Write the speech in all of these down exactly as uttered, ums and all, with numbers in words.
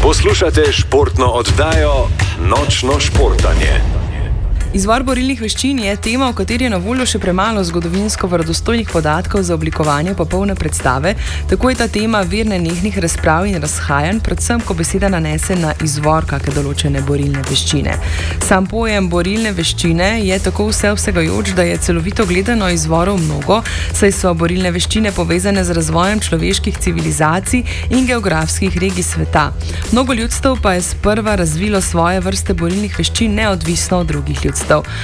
Poslušate športno oddajo Nočno športanje. Izvor borilnih veščin je tema, v kateri je na voljo še premalo zgodovinsko verodostojnih podatkov za oblikovanje popolne predstave. Tako je ta tema vir nenehnih razprav in razhajanj, predvsem ko beseda nanese na izvor kake določene borilne veščine. Sam pojem borilne veščine je tako vsevsegajoč, da je celovito gledano izvorov mnogo, saj so borilne veščine povezane z razvojem človeških civilizacij in geografskih regij sveta. Mnogo ljudstev pa je sprva razvilo svoje vrste borilnih veščin neodvisno od drugih ljudstev.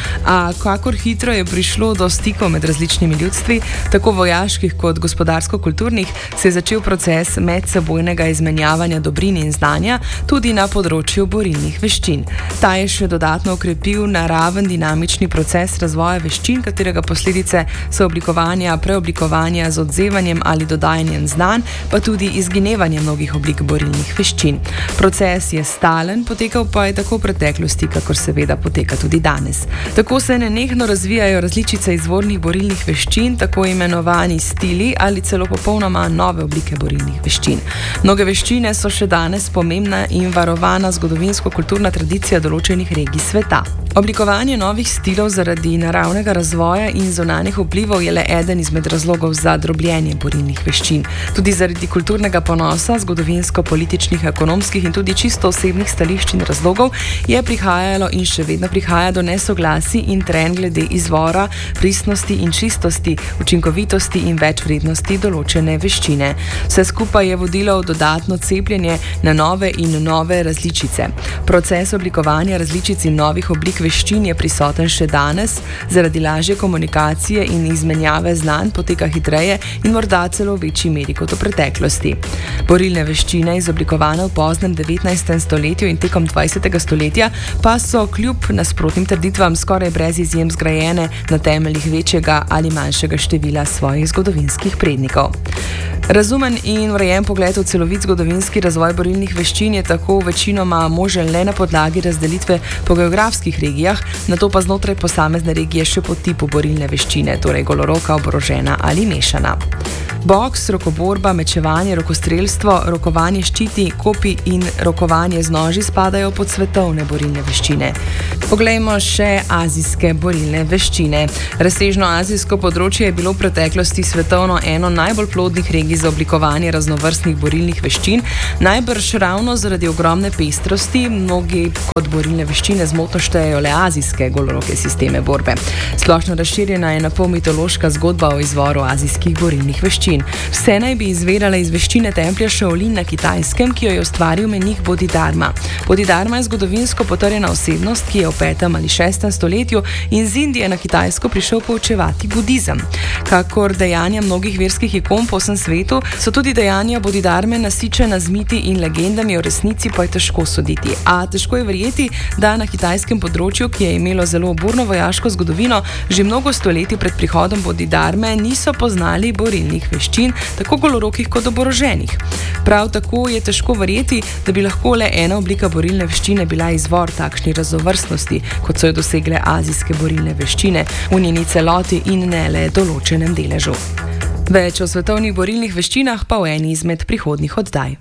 A kakor hitro je prišlo do stikov med različnimi ljudstvi, tako vojaških kot gospodarsko-kulturnih, se je začel proces medsebojnega izmenjavanja dobrin in znanja tudi na področju borilnih veščin. Ta je še dodatno okrepil naraven dinamični proces razvoja veščin, katerega posledice so oblikovanja, preoblikovanja z odzevanjem ali dodajanjem znanj, pa tudi izginevanje mnogih oblik borilnih veščin. Proces je stalen, potekal pa je tako v preteklosti, kakor seveda poteka tudi danes. Tako se nenehno razvijajo različice izvornih borilnih veščin, tako imenovani stili ali celo popolnoma nove oblike borilnih veščin. Mnoge veščine so še danes pomembna in varovana zgodovinsko-kulturna tradicija določenih regij sveta. Oblikovanje novih stilov zaradi naravnega razvoja in zunanjih vplivov je le eden izmed razlogov za drobljenje borilnih veščin. Tudi zaradi kulturnega ponosa, zgodovinsko-političnih, ekonomskih in tudi čisto osebnih stališč in razlogov je prihajalo in še vedno prihaja do nesoglasij in trenj glede izvora, pristnosti in čistosti, učinkovitosti in večvrednosti določene veščine. Vse skupaj je vodilo v dodatno cepljenje na nove in nove različice. Proces oblikovanja različic in novih oblik veščin je prisoten še danes, zaradi lažje komunikacije in izmenjave znanj poteka hitreje in morda celo v večji meri kot v preteklosti. Borilne veščine, izoblikovane v poznem devetnajstem stoletju in tekom dvajsetega stoletja, pa so kljub nasprotnim trditvam skoraj brez izjem zgrajene na temeljih večjega ali manjšega števila svojih zgodovinskih prednikov. Razumen in urejen pogled v celovit zgodovinski razvoj borilnih veščin je tako večinoma možen le na podlagi razdelitve po geografskih regijah, nato pa znotraj posamezne regije še po tipu borilne veščine, torej goloroka, oborožena ali mešana. Boks, rokoborba, mečevanje, rokostrelstvo, rokovanje ščiti, kopi in rokovanje z noži spadajo pod svetovne borilne veščine. Poglejmo še azijske borilne veščine. Razsežno azijsko področje je bilo v preteklosti svetovno eno najbolj plodnih regij za oblikovanje raznovrstnih borilnih veščin, najbrž ravno zaradi ogromne pestrosti, mnogi kot borilne veščine zmotno štejejo le azijske goloroke sisteme borbe. Splošno razširjena je napol mitološka zgodba o izvoru azijskih borilnih veščin. Vse naj bi izvirale iz veščine templja Shaolin na Kitajskem, ki jo je ustvaril menih Bodhidharma. Bodhidharma je zgodovinsko potrjena osebnost, ki je v petem ali šestem stoletju in z Indije na Kitajsko prišel poučevati budizem. Kakor dejanja mnogih verskih ikon po vsem svetu, so tudi dejanja Bodhidharme nasičena z miti in legendami, o resnici pa je težko soditi. A težko je verjeti, da na kitajskem področju, ki je imelo zelo burno vojaško zgodovino, že mnogo stoletij pred prihodom Bodhidharme niso poznali borilnih veščin, tako golorokih kot oboroženih. Prav tako je težko verjeti, da bi lahko le ena oblika borilne veščine bila izvor takšni raznovrstnosti, kot so jo dosegle azijske borilne veščine v njeni celoti in ne le določenem deležu. Več o svetovnih borilnih veščinah pa v eni izmed prihodnjih oddaj.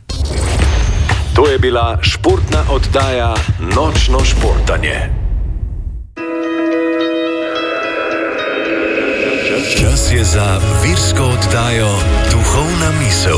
To je bila športna oddaja Nočno športanje. Čas je za virsko oddajo Duhovna misel.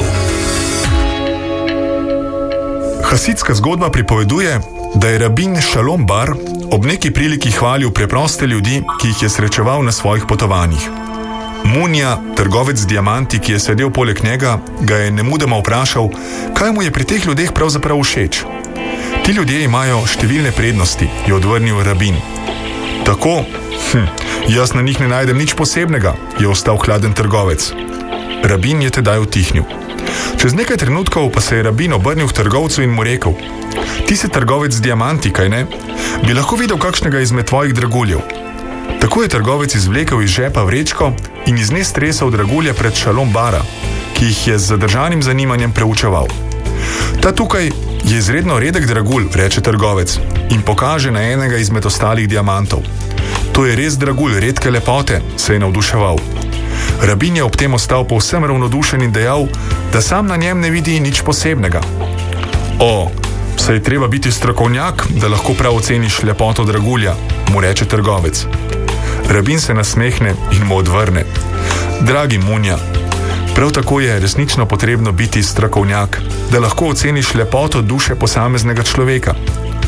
Hasidska zgodba pripoveduje, da je rabin Šalom Bar ob neki priliki hvalil preproste ljudi, ki jih je srečeval na svojih potovanjih. Munja, trgovec z diamanti, ki je sedel poleg njega, ga je nemudoma vprašal, kaj mu je pri teh ljudeh pravzaprav všeč. Ti ljudje imajo številne prednosti, je odvrnil rabin. Tako, hm, jaz na njih ne najdem nič posebnega, je ostal hladen trgovec. Rabin je tedaj utihnil. Čez nekaj trenutkov pa se je rabin obrnil k trgovcu in mu rekel: Ti si trgovec z diamanti, kaj ne? Bi lahko videl kakšnega izmed tvojih draguljev? Tako je trgovec izvlekel iz žepa vrečko in iz nje stresal dragulje pred Šalom Bara, ki jih je z zadržanim zanimanjem preučeval. Ta tukaj je izredno redek dragulj, reče trgovec, in pokaže na enega izmed ostalih diamantov. To je res dragulj redke lepote, se je navduševal. Rabin je ob tem ostal povsem ravnodušen in dejal, da sam na njem ne vidi nič posebnega. O, Saj je treba biti strokovnjak, da lahko prav oceniš lepoto dragulja, mu reče trgovec. Rabin se nasmehne in mu odvrne. Dragi Munja, prav tako je resnično potrebno biti strokovnjak, da lahko oceniš lepoto duše posameznega človeka.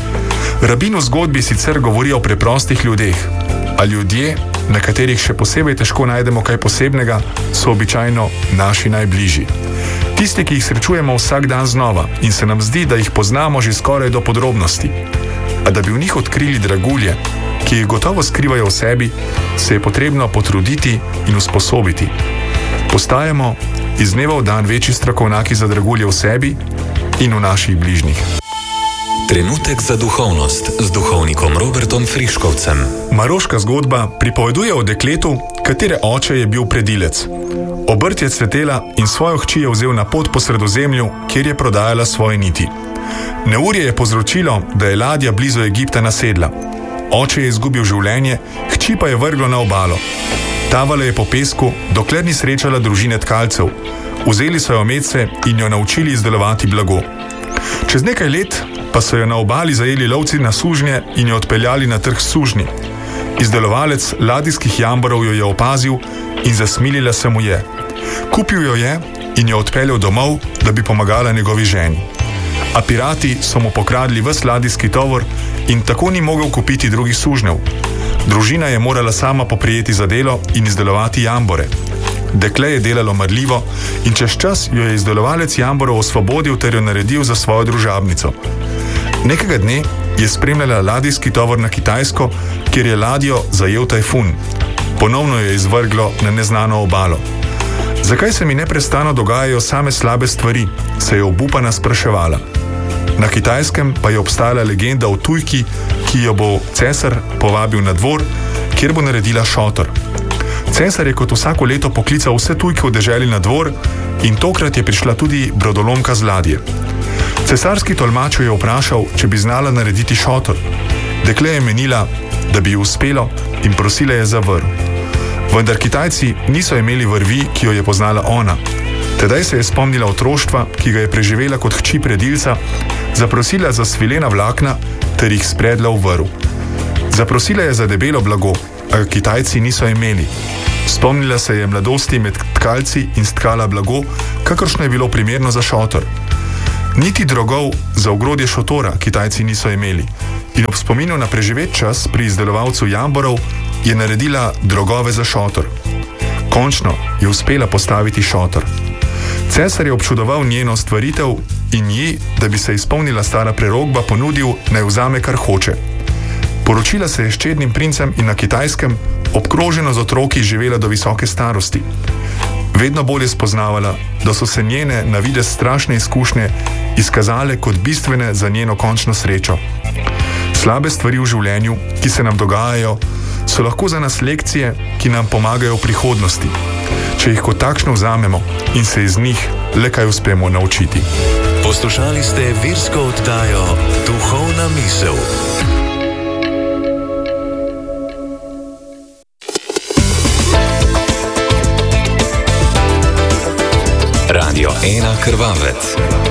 Rabin v zgodbi sicer govori o preprostih ljudeh, a ljudje, na katerih še posebej težko najdemo kaj posebnega, so običajno naši najbližji. Tisti, ki jih srečujemo vsak dan znova in se nam zdi, da jih poznamo že skoraj do podrobnosti. A da bi v njih odkrili dragulje, ki jih gotovo skrivajo v sebi, se je potrebno potruditi in usposobiti. Postajamo iz dneva v dan večji strokovnjaki za dragulje v sebi in v naših bližnjih. Trenutek za duhovnost z duhovnikom Robertom Friškovcem. Maroška zgodba pripoveduje o dekletu, katere oče je bil predilec. Obrt je cvetela in svojo hči je vzel na pot po Sredozemlju, kjer je prodajala svoje niti. Neurje je povzročilo, da je ladja blizu Egipta nasedla. Oče je izgubil življenje, hči pa je vrglo na obalo. Tavala je po pesku, dokler ni srečala družine tkalcev. Vzeli so jo medse in jo naučili izdelovati blago. Čez nekaj let pa so jo na obali zajeli lovci na sužnje in jo odpeljali na trg sužnji. Izdelovalec ladijskih jamborov jo je opazil in zasmilila se mu je. Kupil jo je in jo odpeljal domov, da bi pomagala njegovi ženi. A pirati so mu pokradli ves ladijski tovor in tako ni mogel kupiti drugih sužnjev. Družina je morala sama poprijeti za delo in izdelovati jambore. Dekle je delalo marljivo in čez čas jo je izdelovalec jamborov osvobodil ter jo naredil za svojo družabnico. Nekega dne je spremljala ladijski tovor na Kitajsko, kjer je ladjo zajel tajfun. Ponovno jo je izvrglo na neznano obalo. Zakaj se mi neprestano dogajajo same slabe stvari, se je obupana spraševala. Na Kitajskem pa je obstajala legenda o tujki, ki jo bo cesar povabil na dvor, kjer bo naredila šotor. Cesar je kot vsako leto poklical vse tujke v deželi na dvor in tokrat je prišla tudi brodolomka z ladje. Cesarski tolmač jo je vprašal, če bi znala narediti šotor. Dekle je menila, da bi ji uspelo in prosila je za vrv. Vendar Kitajci niso imeli vrvi, ki jo je poznala ona. Tedaj se je spomnila otroštva, ki ga je preživela kot hči predilca, zaprosila za svilena vlakna ter jih spredla v vrv. Zaprosila je za debelo blago, a Kitajci niso imeli. Spomnila se je mladosti med tkalci in stkala blago, kakršno je bilo primerno za šotor. Niti drogov za ogrodje šotora Kitajci niso imeli in ob spominu na preživet čas pri izdelovalcu jamborov je naredila drogove za šotor. Končno je uspela postaviti šotor. Cesar je občudoval njeno stvaritev in ji, da bi se izpolnila stara prerokba, ponudil, naj vzame kar hoče. Poročila se je s čednim princem in na Kitajskem, obkroženo z otroki, živela do visoke starosti. Vedno bolje spoznavala, da so se njene na videz strašne izkušnje izkazale kot bistvene za njeno končno srečo. Slabe stvari v življenju, ki se nam dogajajo, so lahko za nas lekcije, ki nam pomagajo v prihodnosti, če jih kot takšno vzamemo in se iz njih le kaj uspemo naučiti. Poslušali ste virsko oddajo Duhovna misel. Radio ena Krvavec.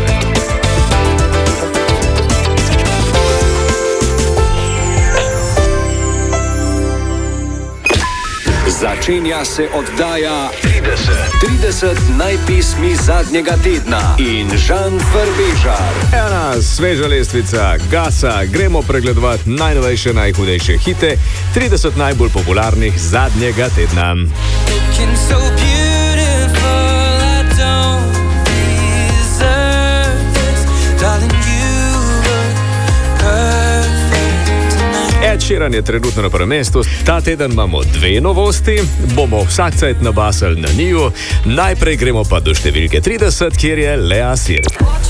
Začenja se oddaja trideset najpismi zadnjega tedna in Žan Frbežar. Ena sveža lestvica Gasa, gremo pregledovati najnovejše, najhudejše hite, trideset najbolj popularnih zadnjega tedna. Ed Sheeran je trenutno na prvem mestu. Ta teden imamo dve novosti, bomo vsak cajt nabasali na njiju. Najprej gremo pa do številke trideset, kjer je Lea Sir.